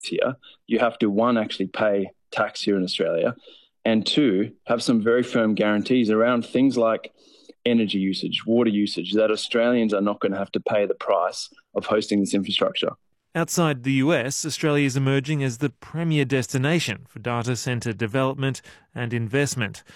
here, you have to, one, actually pay tax here in Australia, and two, have some very firm guarantees around things like energy usage, water usage, that Australians are not going to have to pay the price of hosting this infrastructure. Outside the US, Australia is emerging as the premier destination for data centre development and investment.